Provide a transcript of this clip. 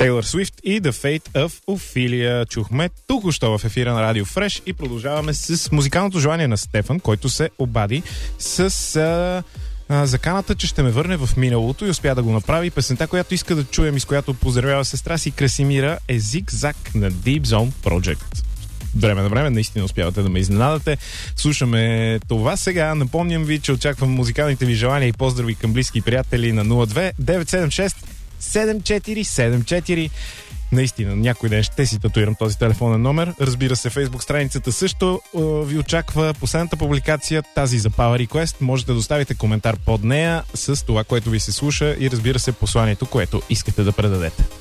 Тейлър Свифт и The Fate of Ophelia чухме току-що в ефира на Радио Фреш и продължаваме с музикалното желание на Стефан, който се обади с заканата, че ще ме върне в миналото и успя да го направи. Песента, която иска да чуем и с която поздравява сестра си Красимира, е Зиг-Заг на Deep Zone Project. Време на време наистина успявате да ме изненадате. Слушаме това сега. Напомням ви, че очаквам музикалните ви желания и поздрави към близки и приятели на 02 976 7474. Наистина, някой ден ще си татуирам този телефонен номер. Разбира се, Фейсбук страницата също ви очаква последната публикация, тази за Power Request. Можете да оставите коментар под нея с това, което ви се слуша и разбира се посланието, което искате да предадете.